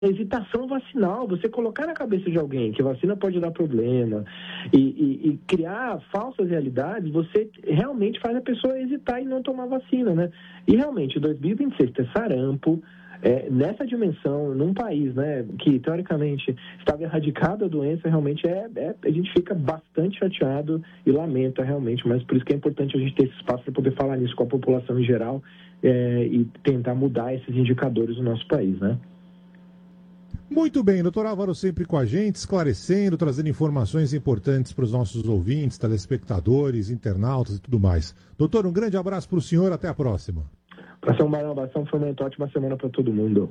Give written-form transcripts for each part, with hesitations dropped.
hesitação vacinal, você colocar na cabeça de alguém que a vacina pode dar problema e criar falsas realidades, você realmente faz a pessoa hesitar em não tomar vacina, né? E realmente, 2026 ter sarampo, nessa dimensão, num país, né, que teoricamente estava erradicada a doença, realmente a gente fica bastante chateado e lamenta realmente, mas por isso que é importante a gente ter esse espaço para poder falar nisso com a população em geral e tentar mudar esses indicadores no nosso país, né? Muito bem, doutor Álvaro sempre com a gente, esclarecendo, trazendo informações importantes para os nossos ouvintes, telespectadores, internautas e tudo mais. Doutor, um grande abraço para o senhor, até a próxima. Abração, Barão, abração, foi uma ótima semana para todo mundo.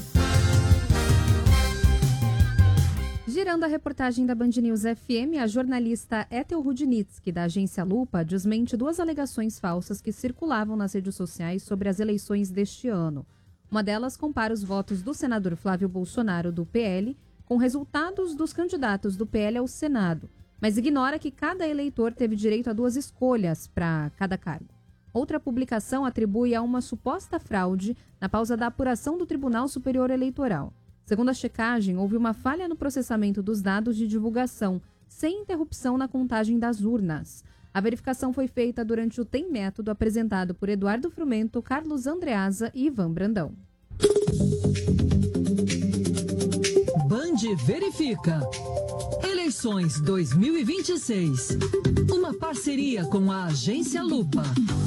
Girando a reportagem da Band News FM, a jornalista Ethel Rudnitsky, da agência Lupa, desmente 2 alegações falsas que circulavam nas redes sociais sobre as eleições deste ano. Uma delas compara os votos do senador Flávio Bolsonaro, do PL, com resultados dos candidatos do PL ao Senado, mas ignora que cada eleitor teve direito a 2 escolhas para cada cargo. Outra publicação atribui a uma suposta fraude na pausa da apuração do Tribunal Superior Eleitoral. Segundo a checagem, houve uma falha no processamento dos dados de divulgação, sem interrupção na contagem das urnas. A verificação foi feita durante o Tem Método apresentado por Eduardo Frumento, Carlos Andreasa e Ivan Brandão. Band verifica. Eleições 2026. Uma parceria com a agência Lupa.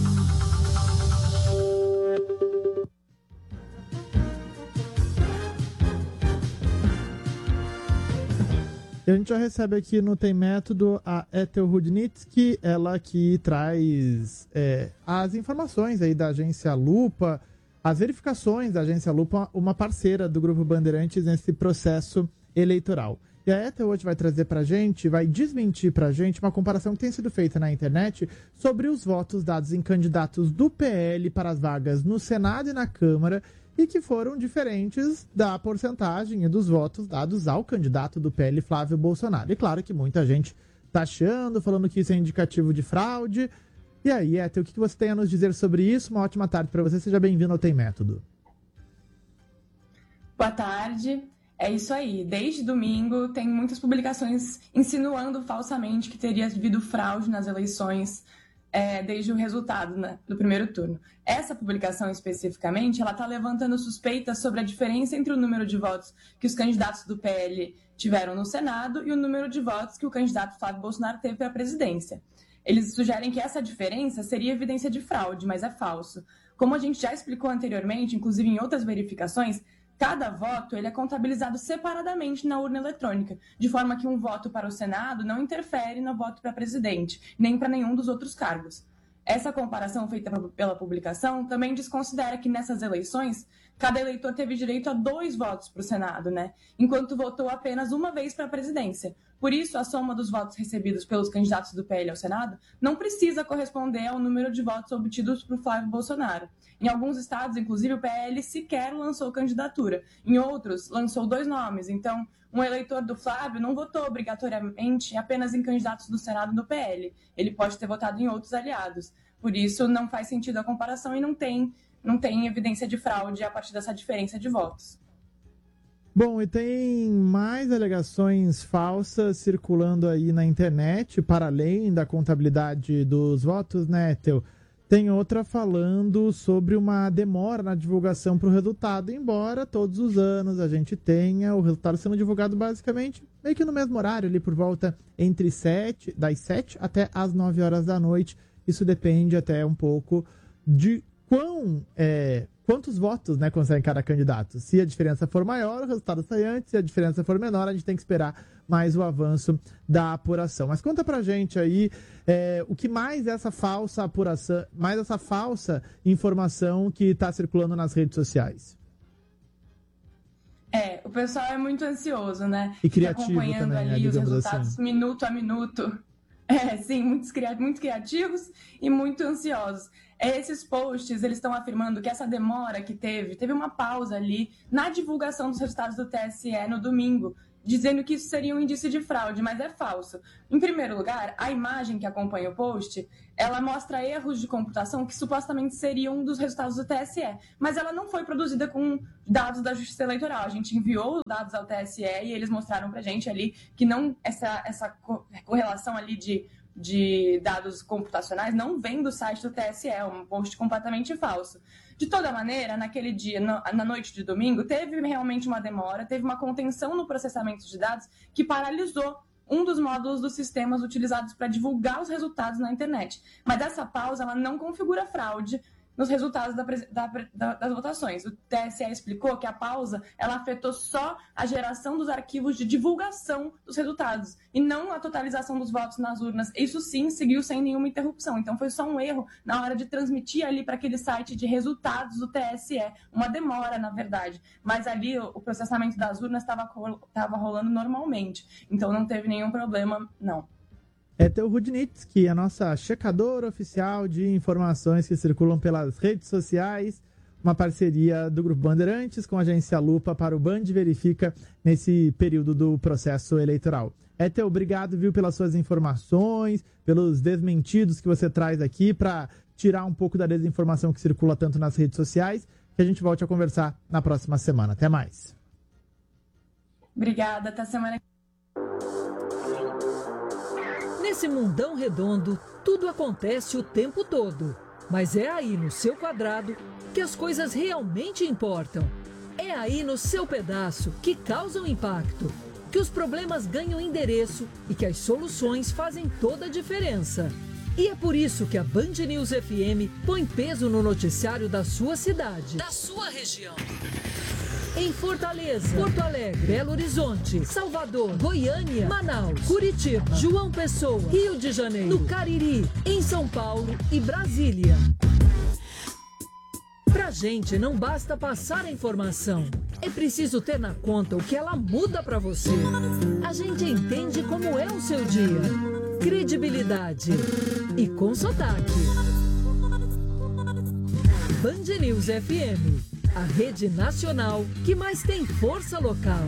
E a gente já recebe aqui no Tem Método a Ethel Rudnitsky, ela que traz as informações aí da agência Lupa, as verificações da agência Lupa, uma parceira do Grupo Bandeirantes nesse processo eleitoral. E a Ethel hoje vai trazer pra gente, vai desmentir pra gente uma comparação que tem sido feita na internet sobre os votos dados em candidatos do PL para as vagas no Senado e na Câmara, e que foram diferentes da porcentagem e dos votos dados ao candidato do PL, Flávio Bolsonaro. E claro que muita gente tá achando, falando que isso é indicativo de fraude. E aí, Ethel, o que você tem a nos dizer sobre isso? Uma ótima tarde para você, seja bem-vindo ao Tem Método. Boa tarde, é isso aí. Desde domingo tem muitas publicações insinuando falsamente que teria havido fraude nas eleições desde o resultado, né, do primeiro turno. Essa publicação especificamente, ela está levantando suspeitas sobre a diferença entre o número de votos que os candidatos do PL tiveram no Senado e o número de votos que o candidato Flávio Bolsonaro teve para a presidência. Eles sugerem que essa diferença seria evidência de fraude, mas é falso. Como a gente já explicou anteriormente, inclusive em outras verificações, cada voto ele é contabilizado separadamente na urna eletrônica, de forma que um voto para o Senado não interfere no voto para presidente, nem para nenhum dos outros cargos. Essa comparação feita pela publicação também desconsidera que nessas eleições, cada eleitor teve direito a 2 votos para o Senado, né? Enquanto votou apenas uma vez para a presidência. Por isso, a soma dos votos recebidos pelos candidatos do PL ao Senado não precisa corresponder ao número de votos obtidos por Flávio Bolsonaro. Em alguns estados, inclusive, o PL sequer lançou candidatura. Em outros, lançou 2 nomes. Então, um eleitor do Flávio não votou obrigatoriamente apenas em candidatos do Senado do PL. Ele pode ter votado em outros aliados. Por isso, não faz sentido a comparação e não tem evidência de fraude a partir dessa diferença de votos. Bom, e tem mais alegações falsas circulando aí na internet, para além da contabilidade dos votos, né, Ethel? Tem outra falando sobre uma demora na divulgação para o resultado, embora todos os anos a gente tenha o resultado sendo divulgado basicamente meio que no mesmo horário, ali por volta das 7 até as 9 horas da noite. Isso depende até um pouco de quantos votos, né, consegue cada candidato. Se a diferença for maior, o resultado sai antes. Se a diferença for menor, a gente tem que esperar mais o avanço da apuração. Mas conta pra gente aí o que mais essa falsa apuração, mais essa falsa informação que está circulando nas redes sociais. O pessoal é muito ansioso, né? E criativo acompanhando também, ali os resultados assim, minuto a minuto. Sim, muito criativos e muito ansiosos. Esses posts, eles estão afirmando que essa demora que teve uma pausa ali na divulgação dos resultados do TSE no domingo, dizendo que isso seria um indício de fraude, mas é falso. Em primeiro lugar, a imagem que acompanha o post, ela mostra erros de computação que supostamente seriam um dos resultados do TSE, mas ela não foi produzida com dados da Justiça Eleitoral. A gente enviou os dados ao TSE e eles mostraram pra gente ali que não essa correlação ali de dados computacionais não vem do site do TSE, é um post completamente falso. De toda maneira, naquele dia, na noite de domingo, teve realmente uma demora, teve uma contenção no processamento de dados que paralisou um dos módulos dos sistemas utilizados para divulgar os resultados na internet. Mas essa pausa ela não configura fraude nos resultados das votações. O TSE explicou que a pausa ela afetou só a geração dos arquivos de divulgação dos resultados e não a totalização dos votos nas urnas. Isso sim seguiu sem nenhuma interrupção. Então foi só um erro na hora de transmitir ali para aquele site de resultados do TSE. Uma demora, na verdade. Mas ali o processamento das urnas estava rolando normalmente. Então não teve nenhum problema, não. Etel Rudnitsky, a nossa checadora oficial de informações que circulam pelas redes sociais, uma parceria do Grupo Bandeirantes com a agência Lupa para o Band Verifica nesse período do processo eleitoral. Etel, obrigado, viu, pelas suas informações, pelos desmentidos que você traz aqui para tirar um pouco da desinformação que circula tanto nas redes sociais, que a gente volte a conversar na próxima semana. Até mais. Obrigada, até semana que vem. Nesse mundão redondo, tudo acontece o tempo todo. Mas é aí no seu quadrado que as coisas realmente importam. É aí no seu pedaço que causam impacto, que os problemas ganham endereço e que as soluções fazem toda a diferença. E é por isso que a Band News FM põe peso no noticiário da sua cidade, da sua região. Em Fortaleza, Porto Alegre, Belo Horizonte, Salvador, Goiânia, Manaus, Curitiba, João Pessoa, Rio de Janeiro, no Cariri, em São Paulo e Brasília. Pra gente não basta passar a informação, é preciso ter na conta o que ela muda pra você. A gente entende como é o seu dia. Credibilidade e com sotaque. Band News FM. A rede nacional que mais tem força local.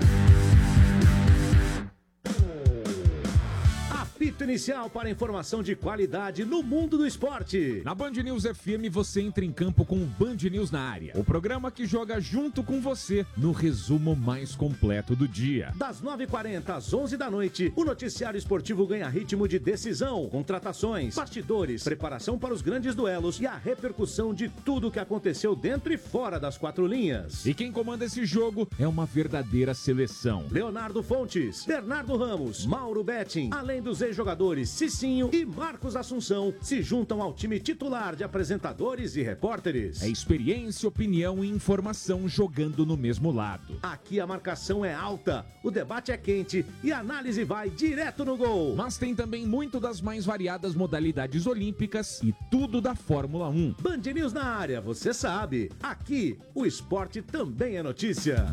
Apito inicial para informação de qualidade no mundo do esporte. Na Band News FM você entra em campo com o Band News na área. O programa que joga junto com você no resumo mais completo do dia. Das 9h40 às 11 da noite, o noticiário esportivo ganha ritmo de decisão, contratações, bastidores, preparação para os grandes duelos e a repercussão de tudo o que aconteceu dentro e fora das quatro linhas. E quem comanda esse jogo é uma verdadeira seleção. Leonardo Fontes, Bernardo Ramos, Mauro Betting, além dos jogadores Cicinho e Marcos Assunção se juntam ao time titular de apresentadores e repórteres. É experiência, opinião e informação jogando no mesmo lado. Aqui a marcação é alta, o debate é quente e a análise vai direto no gol. Mas tem também muito das mais variadas modalidades olímpicas e tudo da Fórmula 1. Band News na área, você sabe. Aqui, o esporte também é notícia.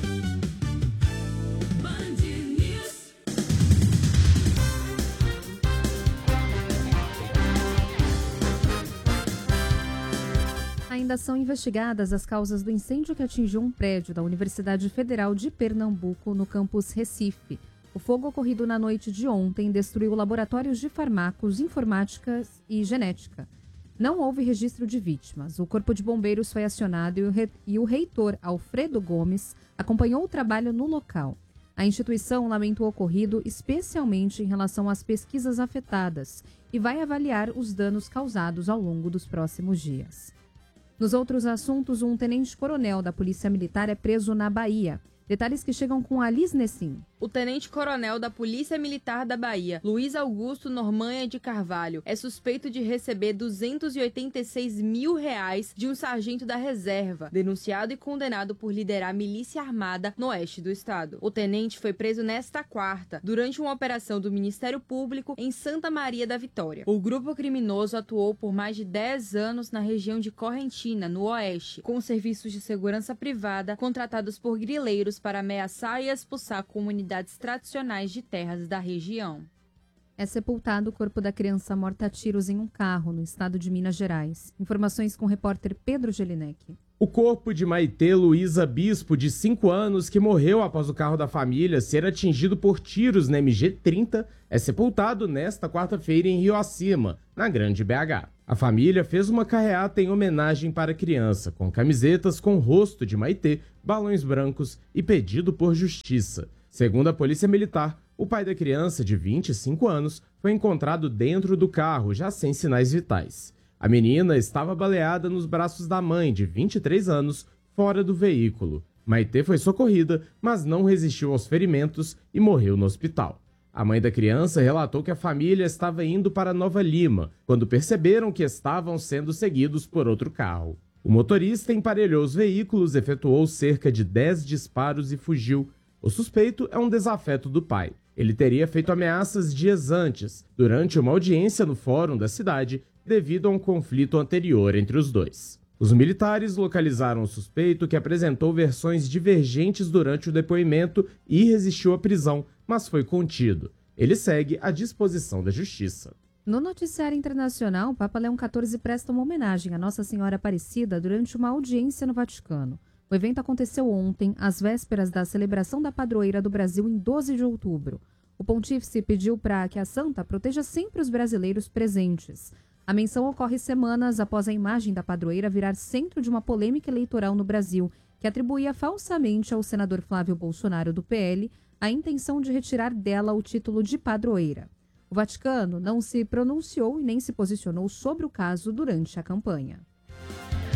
Ainda são investigadas as causas do incêndio que atingiu um prédio da Universidade Federal de Pernambuco, no campus Recife. O fogo ocorrido na noite de ontem destruiu laboratórios de farmacos, informática e genética. Não houve registro de vítimas. O Corpo de Bombeiros foi acionado e o reitor Alfredo Gomes acompanhou o trabalho no local. A instituição lamenta o ocorrido, especialmente em relação às pesquisas afetadas, e vai avaliar os danos causados ao longo dos próximos dias. Nos outros assuntos, um tenente-coronel da Polícia Militar é preso na Bahia. Detalhes que chegam com Alice Nessim. O tenente-coronel da Polícia Militar da Bahia, Luiz Augusto Normanha de Carvalho, é suspeito de receber R$286 mil de um sargento da reserva, denunciado e condenado por liderar milícia armada no oeste do estado. O tenente foi preso nesta quarta, durante uma operação do Ministério Público em Santa Maria da Vitória. O grupo criminoso atuou por mais de 10 anos na região de Correntina, no oeste, com serviços de segurança privada contratados por grileiros para ameaçar e expulsar comunidades tradicionais de terras da região. É sepultado o corpo da criança morta a tiros em um carro no estado de Minas Gerais. Informações com o repórter Pedro Gelinek. O corpo de Maitê Luísa Bispo, de 5 anos, que morreu após o carro da família ser atingido por tiros na MG-30, é sepultado nesta quarta-feira em Rio Acima, na Grande BH. A família fez uma carreata em homenagem para a criança, com camisetas com o rosto de Maitê, balões brancos e pedido por justiça. Segundo a Polícia Militar, o pai da criança, de 25 anos, foi encontrado dentro do carro, já sem sinais vitais. A menina estava baleada nos braços da mãe, de 23 anos, fora do veículo. Maitê foi socorrida, mas não resistiu aos ferimentos e morreu no hospital. A mãe da criança relatou que a família estava indo para Nova Lima, quando perceberam que estavam sendo seguidos por outro carro. O motorista emparelhou os veículos, efetuou cerca de 10 disparos e fugiu. O suspeito é um desafeto do pai. Ele teria feito ameaças dias antes, durante uma audiência no fórum da cidade, devido a um conflito anterior entre os dois. Os militares localizaram o suspeito, que apresentou versões divergentes durante o depoimento e resistiu à prisão, mas foi contido. Ele segue à disposição da Justiça. No noticiário internacional, o Papa Leão XIV presta uma homenagem a Nossa Senhora Aparecida durante uma audiência no Vaticano. O evento aconteceu ontem, às vésperas da celebração da padroeira do Brasil em 12 de outubro. O pontífice pediu para que a santa proteja sempre os brasileiros presentes. A menção ocorre semanas após a imagem da padroeira virar centro de uma polêmica eleitoral no Brasil, que atribuía falsamente ao senador Flávio Bolsonaro do PL a intenção de retirar dela o título de padroeira. O Vaticano não se pronunciou e nem se posicionou sobre o caso durante a campanha.